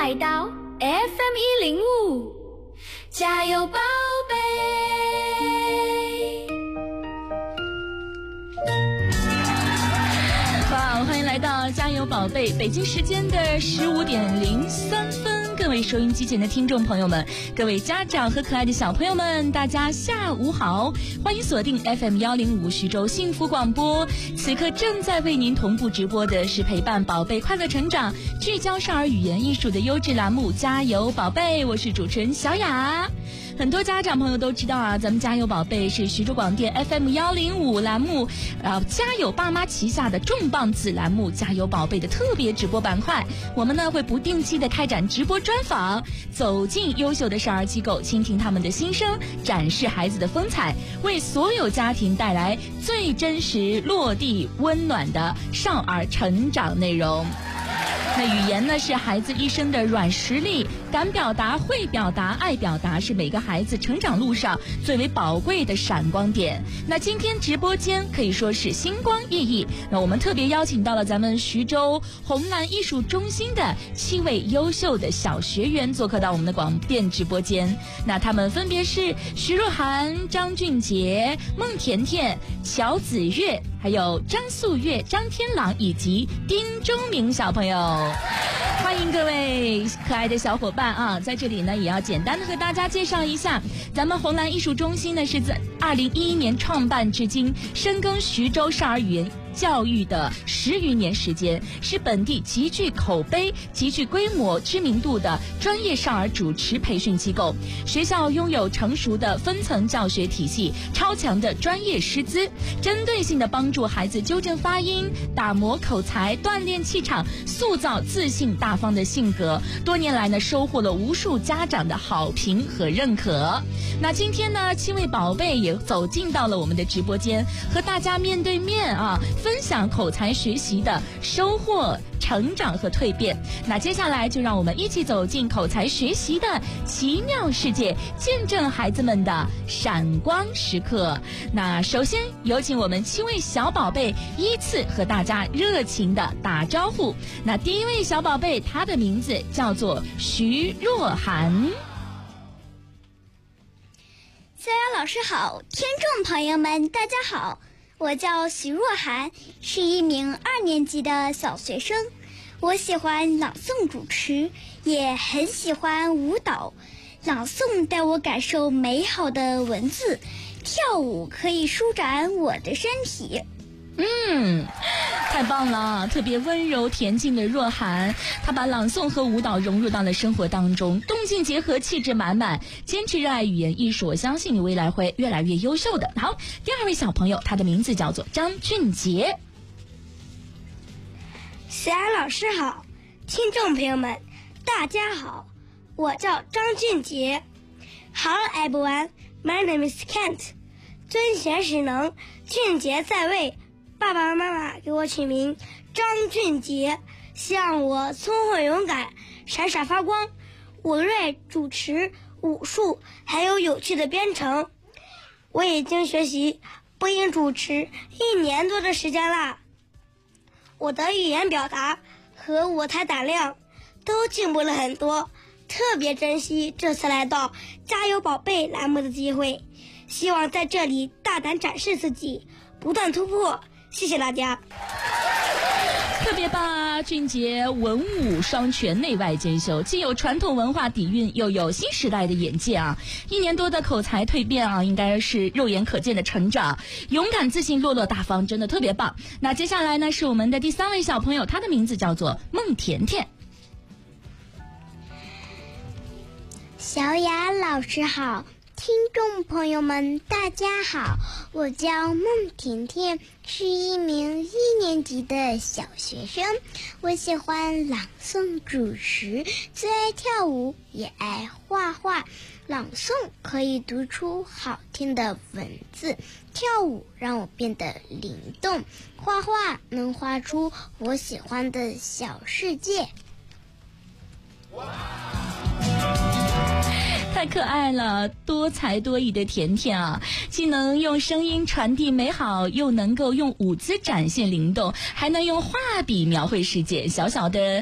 来到 FM105，加油宝贝！ 好，欢迎来到加油宝贝，北京时间的15:03。各位收音机前的听众朋友们，各位家长和可爱的小朋友们，大家下午好，欢迎锁定 FM105徐州幸福广播。此刻正在为您同步直播的是陪伴宝贝快乐成长、聚焦少儿语言艺术的优质栏目加油宝贝，我是主持人小雅。很多家长朋友都知道啊，咱们加油宝贝是徐州广电 FM105栏目家有爸妈旗下的重磅子栏目加油宝贝的特别直播板块。我们呢会不定期的开展直播专访，走进优秀的少儿机构，倾听他们的心声，展示孩子的风采，为所有家庭带来最真实落地温暖的少儿成长内容。那语言呢是孩子一生的软实力，敢表达、会表达、爱表达是每个孩子成长路上最为宝贵的闪光点。那今天直播间可以说是星光熠熠，那我们特别邀请到了咱们徐州红蓝艺术中心的7位优秀的小学员做客到我们的广电直播间。那他们分别是徐若涵、张俊杰、孟甜甜、乔子月，还有张素月、张天朗以及丁忠明小朋友。欢迎各位可爱的小伙伴啊！在这里呢，也要简单的和大家介绍一下，咱们红蓝艺术中心呢是在2011年创办至今，深耕徐州少儿语言教育的10余年时间，是本地极具口碑、极具规模、知名度的专业少儿主持培训机构。学校拥有成熟的分层教学体系、超强的专业师资，针对性的帮助孩子纠正发音、打磨口才、锻炼气场、塑造自信大方的性格。多年来呢，收获了无数家长的好评和认可。那今天呢，7位宝贝也走进到了我们的直播间，和大家面对面分享口才学习的收获、成长和蜕变。那接下来就让我们一起走进口才学习的奇妙世界，见证孩子们的闪光时刻。那首先有请我们7位小宝贝依次和大家热情的打招呼。那第一位小宝贝，他的名字叫做徐若涵。 小雅老师好，听众朋友们大家好，我叫徐若涵，是一名2年级的小学生。我喜欢朗诵主持，也很喜欢舞蹈。朗诵带我感受美好的文字，跳舞可以舒展我的身体。 太棒了，特别温柔恬静的若涵，她把朗诵和舞蹈融入到了生活当中，动静结合，气质满满，坚持热爱语言艺术，我相信你未来会越来越优秀的。好，第2位小朋友，他的名字叫做张俊杰。 小雅老师好，听众朋友们大家好，我叫张俊杰。 Hello everyone, my name is Kent。 尊贤使能，俊杰在位，爸爸妈妈给我取名张俊杰，希望我聪慧勇敢，闪闪发光。我锐主持、武术，还有有趣的编程。我已经学习播音主持1年多的时间啦，我的语言表达和舞台胆量都进步了很多，特别珍惜这次来到加油宝贝栏目的机会，希望在这里大胆展示自己，不断突破。谢谢大家。 特别棒，俊杰文武双全，内外兼修，既有传统文化底蕴，又有新时代的眼界啊！1年多的口才蜕变啊，应该是肉眼可见的成长，勇敢自信，落落大方，真的特别棒。那接下来呢，是我们的第3位小朋友，他的名字叫做孟甜甜。 小雅老师好，听众朋友们大家好，我叫孟甜甜，是一名1年级的小学生。我喜欢朗诵主持，最爱跳舞，也爱画画。朗诵可以读出好听的文字，跳舞让我变得灵动，画画能画出我喜欢的小世界。 太可爱了，多才多艺的甜甜啊，既能用声音传递美好，又能够用舞姿展现灵动，还能用画笔描绘世界。小小的